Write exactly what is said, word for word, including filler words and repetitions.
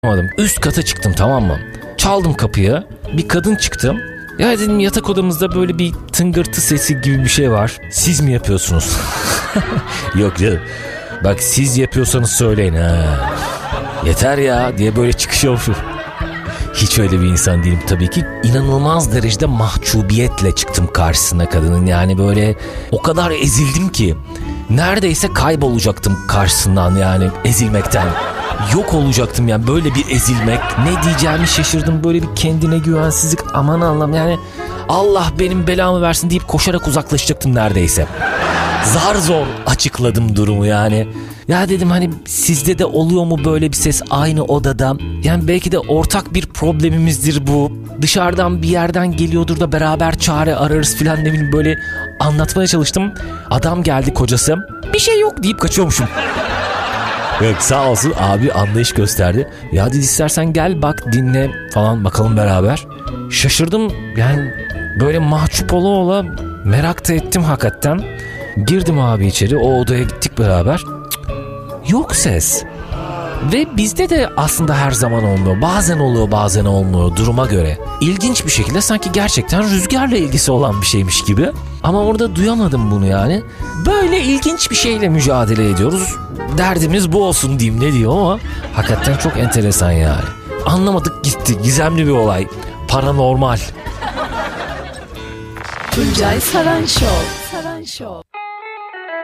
Üst kata çıktım, tamam mı? Çaldım kapıyı. Bir kadın çıktı. Ya dedim, yatak odamızda böyle bir tıngırtı sesi gibi bir şey var. Siz mi yapıyorsunuz? Yok canım. Bak, siz yapıyorsanız söyleyin ha. Yeter ya diye böyle çıkışıyormuşum. Hiç öyle bir insan değilim tabii ki. İnanılmaz derecede mahcubiyetle çıktım karşısına kadının. Yani böyle o kadar ezildim ki neredeyse kaybolacaktım karşısından, yani ezilmekten. Yok olacaktım yani, böyle bir ezilmek. Ne diyeceğimi şaşırdım, böyle bir kendine güvensizlik, aman Allah'ım yani, Allah benim belamı versin deyip koşarak uzaklaşacaktım neredeyse. Zar zor açıkladım durumu yani. Ya dedim, hani sizde de oluyor mu böyle bir ses aynı odada? Yani belki de ortak bir problemimizdir bu. Dışarıdan bir yerden geliyordur da beraber çare ararız filan, ne bileyim, böyle anlatmaya çalıştım. Adam geldi, kocası. Bir şey yok deyip kaçıyormuşum. Yok, sağ olsun abi anlayış gösterdi. Ya dedi, istersen gel bak dinle falan, bakalım beraber. Şaşırdım yani, böyle mahcup ola ola merak da ettim hakikaten. Girdim abi içeri, o odaya gittik beraber. Cık, yok ses. Ve bizde de aslında her zaman olmuyor. Bazen oluyor, bazen olmuyor, duruma göre. İlginç bir şekilde sanki gerçekten rüzgarla ilgisi olan bir şeymiş gibi. Ama orada duyamadım bunu yani. Böyle ilginç bir şeyle mücadele ediyoruz. Derdimiz bu olsun diyeyim, ne diyor ama hakikaten çok enteresan yani. Anlamadık gitti. Gizemli bir olay. Paranormal. Tuncay Saran Show. Saran Show.